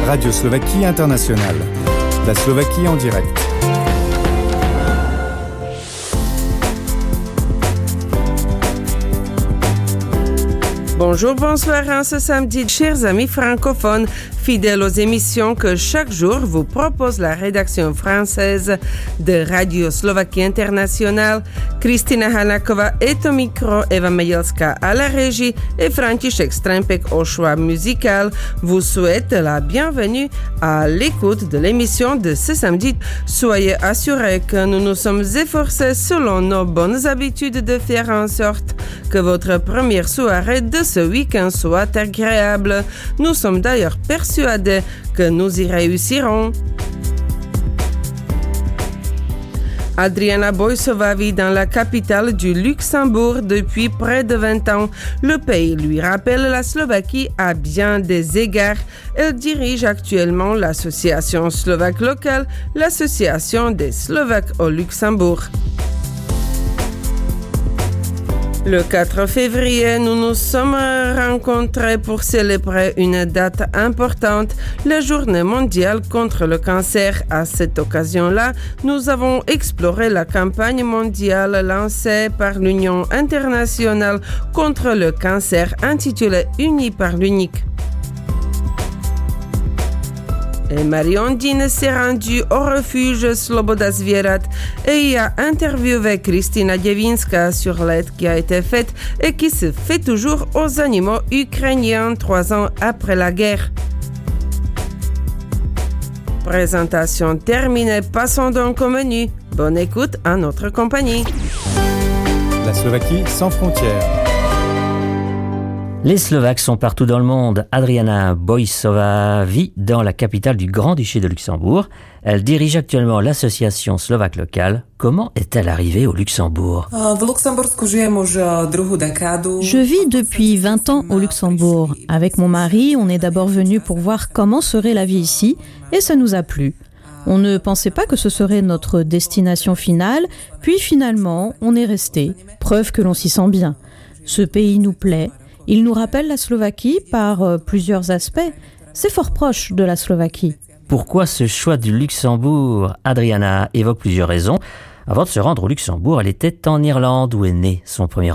Radio Slovaquie Internationale. La Slovaquie en direct. Bonjour, bonsoir en ce samedi, chers amis francophones, fidèles aux émissions que chaque jour vous propose la rédaction française de Radio Slovaquie Internationale. Kristina Hanakova est au micro, Eva Mejelska à la régie et František Strempek au choix musical vous souhaite la bienvenue à l'écoute de l'émission de ce samedi. Soyez assurés que nous nous sommes efforcés selon nos bonnes habitudes de faire en sorte que votre première soirée de ce week-end soit agréable. Nous sommes d'ailleurs persuadés que nous y réussirons. Adriana Boisová vit dans la capitale du Luxembourg depuis près de 20 ans. Le pays lui rappelle la Slovaquie à bien des égards. Elle dirige actuellement l'association slovaque locale, l'association des Slovaques au Luxembourg. Le 4 février, nous nous sommes rencontrés pour célébrer une date importante, la Journée mondiale contre le cancer. À cette occasion-là, nous avons exploré la campagne mondiale lancée par l'Union internationale contre le cancer intitulée Unis par l'unique. Et Marie-Ondine s'est rendue au refuge Sloboda Zvierat et y a interviewé Kristina Devinska sur l'aide qui a été faite et qui se fait toujours aux animaux ukrainiens 3 ans après la guerre. Présentation terminée, passons donc au menu. Bonne écoute à notre compagnie. La Slovaquie sans frontières. Les Slovaques sont partout dans le monde. Adriana Boisová vit dans la capitale du Grand-Duché de Luxembourg. Elle dirige actuellement l'association slovaque locale. Comment est-elle arrivée au Luxembourg ? Je vis depuis 20 ans au Luxembourg. Avec mon mari, on est d'abord venu pour voir comment serait la vie ici et ça nous a plu. On ne pensait pas que ce serait notre destination finale, puis finalement, on est resté. Preuve que l'on s'y sent bien. Ce pays nous plaît. Il nous rappelle la Slovaquie par plusieurs aspects. C'est fort proche de la Slovaquie. Pourquoi ce choix du Luxembourg ? Adriana évoque plusieurs raisons. Avant de se rendre au Luxembourg, elle était en Irlande où est né son premier